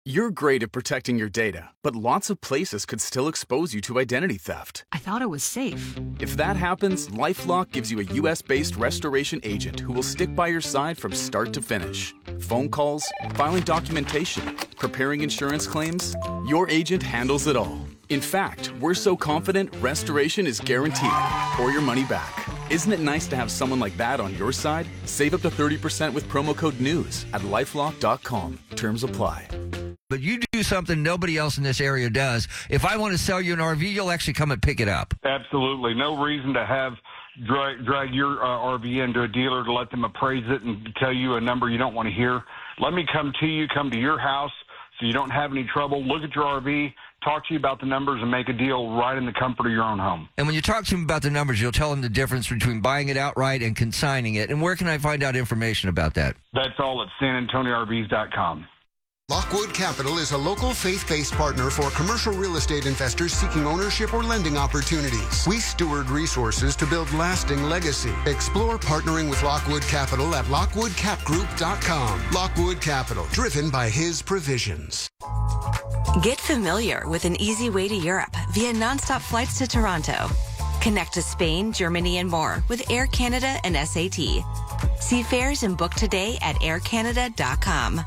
You're great at protecting your data, but lots of places could still expose you to identity theft. I thought it was safe. If that happens, LifeLock gives you a U.S.-based restoration agent who will stick by your side from start to finish. Phone calls, filing documentation, preparing insurance claims, your agent handles it all. In fact, we're so confident restoration is guaranteed or your money back. Isn't it nice to have someone like that on your side? Save up to 30% with promo code NEWS at LifeLock.com. Terms apply. But you do something nobody else in this area does. If I want to sell you an RV, you'll actually come and pick it up. Absolutely. No reason to have drag your RV into a dealer to let them appraise it and tell you a number you don't want to hear. Let me come to you, come to your house so you don't have any trouble. Look at your RV, talk to you about the numbers, and make a deal right in the comfort of your own home. And when you talk to them about the numbers, you'll tell them the difference between buying it outright and consigning it. And where can I find out information about that? That's all at SanAntonioRVs.com. Lockwood Capital is a local faith-based partner for commercial real estate investors seeking ownership or lending opportunities. We steward resources to build lasting legacy. Explore partnering with Lockwood Capital at LockwoodCapGroup.com. Lockwood Capital, driven by his provisions. Get familiar with an easy way to Europe via nonstop flights to Toronto. Connect to Spain, Germany, and more with Air Canada and SAT. See fares and book today at aircanada.com.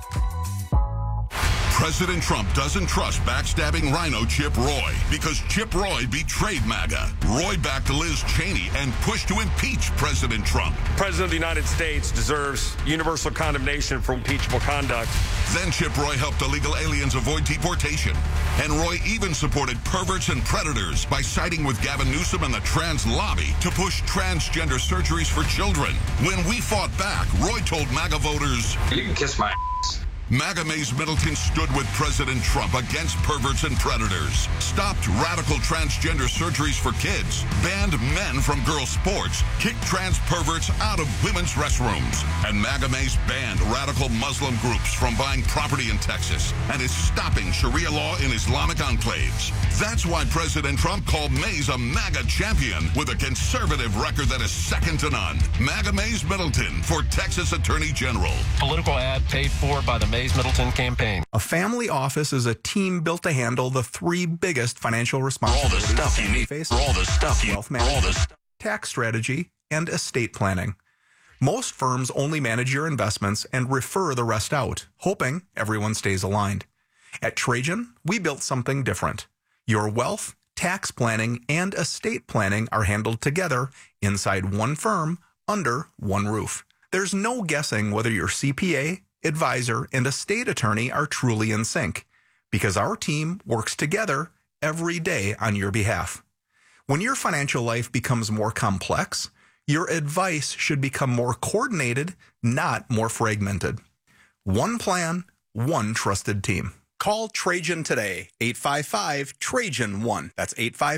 President Trump doesn't trust backstabbing rhino Chip Roy because Chip Roy betrayed MAGA. Roy backed Liz Cheney and pushed to impeach President Trump. The President of the United States deserves universal condemnation for impeachable conduct. Then Chip Roy helped illegal aliens avoid deportation. And Roy even supported perverts and predators by siding with Gavin Newsom and the trans lobby to push transgender surgeries for children. When we fought back, Roy told MAGA voters, "You can kiss my ass." MAGA Mays Middleton stood with President Trump against perverts and predators, stopped radical transgender surgeries for kids, banned men from girls' sports, kicked trans perverts out of women's restrooms, and MAGA Mays banned radical Muslim groups from buying property in Texas and is stopping Sharia law in Islamic enclaves. That's why President Trump called Mays a MAGA champion with a conservative record that is second to none. MAGA Mays Middleton for Texas Attorney General. Political ad paid for by the Mays Middleton campaign. A family office is a team built to handle the three biggest financial responsibilities. All the stuff you need. All the stuff you wealth management, tax strategy, and estate planning. Most firms only manage your investments and refer the rest out, hoping everyone stays aligned. At Trajan, we built something different. Your wealth, tax planning, and estate planning are handled together inside one firm under one roof. There's no guessing whether your CPA, advisor, and estate attorney are truly in sync, because our team works together every day on your behalf. When your financial life becomes more complex, your advice should become more coordinated, not more fragmented. One plan, one trusted team. Call Trajan today, 855-TRAJAN-1. That's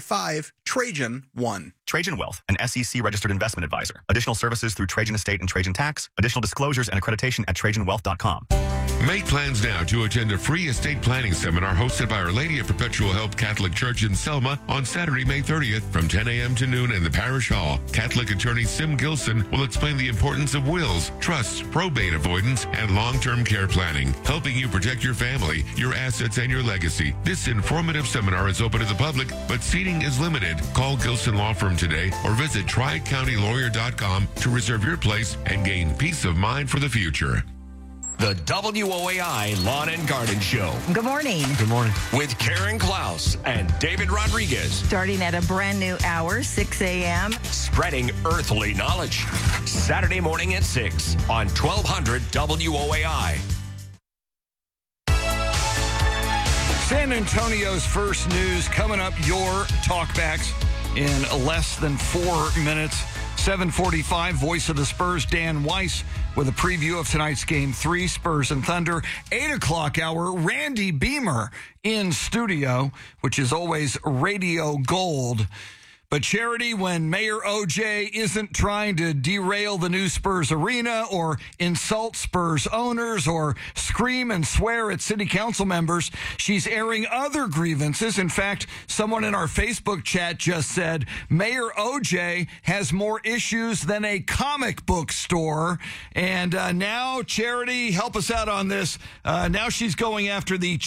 855-TRAJAN-1. Trajan Wealth, an SEC-registered investment advisor. Additional services through Trajan Estate and Trajan Tax. Additional disclosures and accreditation at TrajanWealth.com. Make plans now to attend a free estate planning seminar hosted by Our Lady of Perpetual Help Catholic Church in Selma on Saturday, May 30th from 10 a.m. to noon in the Parish Hall. Catholic attorney Sim Gilson will explain the importance of wills, trusts, probate avoidance, and long-term care planning, helping you protect your family, your assets, and your legacy. This informative seminar is open to the public, but seating is limited. Call Gilson Law Firm today or visit TriCountyLawyer.com to reserve your place and gain peace of mind for the future. The WOAI Lawn and Garden Show. Good morning. Good morning. With Karen Klaus and David Rodriguez. Starting at a brand new hour, 6 a.m. Spreading earthly knowledge. Saturday morning at 6 on 1200 WOAI. San Antonio's first news coming up. Your talkbacks in less than 4 minutes. 7:45, voice of the Spurs, Dan Weiss, with a preview of tonight's Game 3, Spurs and Thunder. 8 o'clock hour, Randy Beamer in studio, which is always radio gold. But Charity, when Mayor OJ isn't trying to derail the new Spurs arena or insult Spurs owners or scream and swear at city council members, she's airing other grievances. In fact, someone in our Facebook chat just said, Mayor OJ has more issues than a comic book store. And now, Charity, help us out on this. Now she's going after the